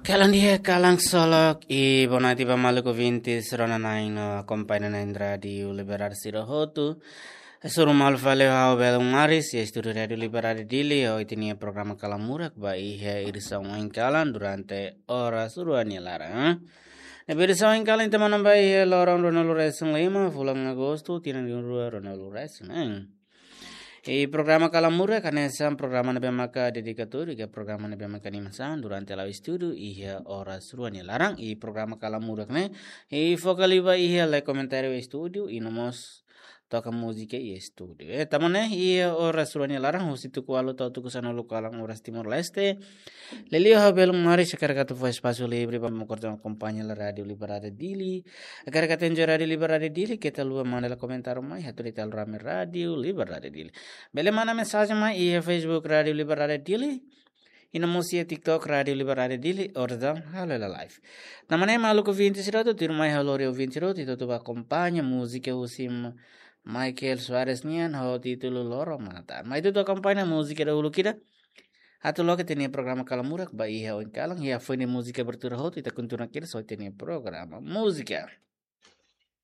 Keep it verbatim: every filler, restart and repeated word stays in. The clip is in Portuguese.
Kalang dia kalang solok i bonati pa maluko vintis rona nain no accompagna na indra di liberar siro hotu. Suru mal fale hao belung maris ya studio radio liberar dili o itini programa kalamurak ba ihe irsa ngin kalan durante ora suruani lara. Ne birsa ngin kalan teman ba ihe lorong ronalo reseng lima fulang agosto tinan rua ronalo reseng. E programa Kalamura kanesa programa na bemaka dedikatori ke programa na bemaka nimasan durante la studio iya ora suruani larang i programa Kalamura kne e focaliva iya le comentario studio inomos toca música e studio e tamane iya ora suruani larang husitu kualo tau tu kusano lokalang ora Timor Leste lelio habel mari sekarang foi espaço livre para acompanhar acompanha la radio liberare dili agar kata enjoy radio liberare dili kita lua mana la komentar mai hatu di tal rame radio liberare dili bele mana mensagem mai e Facebook radio liberare dili ina musia TikTok radio liberare dili ordam halo la live namane maluco vinte sirato tir mai halorio vinte sirato itu tu acompanha música usim Michael Suarez nian ho título loro mata mai itu tu acompanha música dahulu kita Atau lo que tenía programa Kalamurak, ba iya o kalang, ya foi ni música berturah hot, ita kuntura kira so tenía programa música.